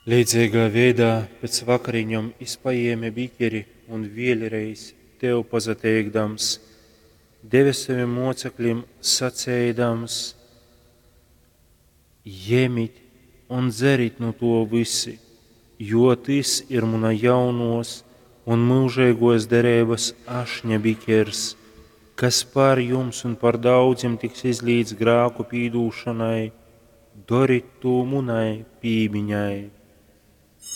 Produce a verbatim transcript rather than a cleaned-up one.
Līdzīgā veidā pēc vakariņom izpaieme bikeri un vielreiz tev pazateikdams, deve saviem mocekļiem sacēdams: Jemit un dzerit no to visi, jo tas ir mana jaunos un mūžīgos derības ašņa bikers, kas par jums un par daudziem tiks izlīdz grēku pīdūšanai, dariet to munai pīmiņai.